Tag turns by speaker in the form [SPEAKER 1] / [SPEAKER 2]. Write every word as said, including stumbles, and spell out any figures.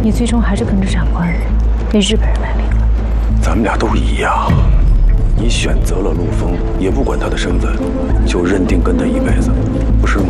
[SPEAKER 1] 你最终还是跟着长官为日本人卖命了。
[SPEAKER 2] 咱们俩都一样，你选择了陆枫，也不管他的身份，就认定跟他一辈子。